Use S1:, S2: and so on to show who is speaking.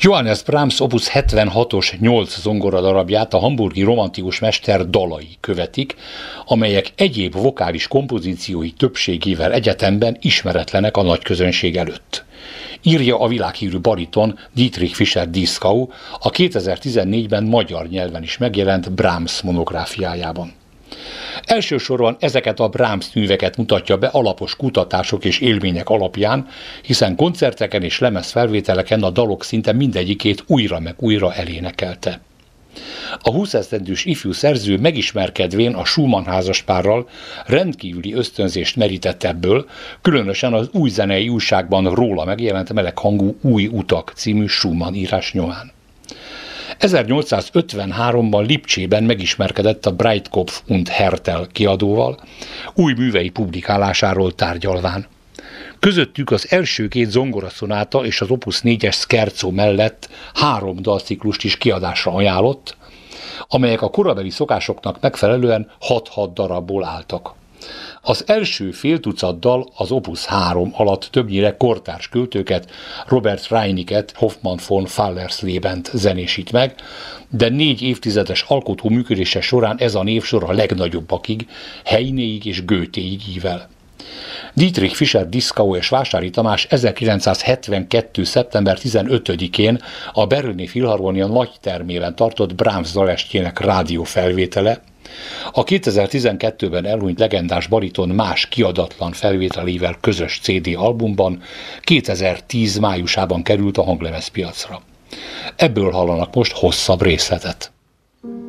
S1: Johannes Brahms opus 76-os 8 zongoradarabját a hamburgi romantikus mester dalai követik, amelyek egyéb vokális kompozíciói többségével egyetemben ismeretlenek a nagy közönség előtt. Írja a világhírű bariton Dietrich Fischer-Dieskau a 2014-ben magyar nyelven is megjelent Brahms monográfiájában. Elsősorban ezeket a Brahms műveket mutatja be alapos kutatások és élmények alapján, hiszen koncerteken és lemezfelvételeken a dalok szinte mindegyikét újra meg újra elénekelte. A 20 esztendős ifjú szerző megismerkedvén a Schumann házaspárral rendkívüli ösztönzést merített ebből, különösen az Új Zenei Újságban róla megjelent meleghangú Új utak című Schumann írás nyomán. 1853-ban Lipcsében megismerkedett a Breitkopf und Härtel kiadóval, új művei publikálásáról tárgyalván. Közöttük az első 2 zongoraszonáta és az opus 4-es Scherzo mellett 3 dalciklust is kiadásra ajánlott, amelyek a korabeli szokásoknak megfelelően 6-6 darabból álltak. Az első fél tucat dal az opus 3 alatt többnyire kortárs költőket, Robert Reinichet, Hoffmann von Fallerslebent zenésít meg, de 4 évtizedes alkotó működése során ez a névsor a legnagyobbakig, Heinéig és Goetheig ível. Dietrich Fischer-Dieskau és Vásári Tamás 1972. szeptember 15-én a Berlini Filharmonia nagy termében tartott Brahms dalestjének rádiófelvétele, a 2012-ben elhunyt legendás bariton más kiadatlan felvételével közös CD albumban 2010 májusában került a hanglemezpiacra. Ebből hallanak most hosszabb részletet.